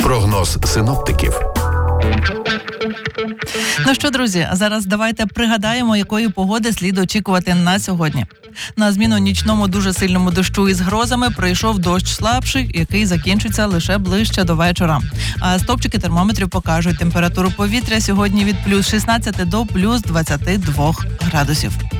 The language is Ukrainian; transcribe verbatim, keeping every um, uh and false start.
Прогноз синоптиків. Ну що, друзі, зараз давайте пригадаємо, якої погоди слід очікувати на сьогодні. На зміну нічному дуже сильному дощу із грозами прийшов дощ слабший, який закінчиться лише ближче до вечора. А стовпчики термометрів покажуть температуру повітря сьогодні від плюс шістнадцяти до плюс двадцяти двох градусів.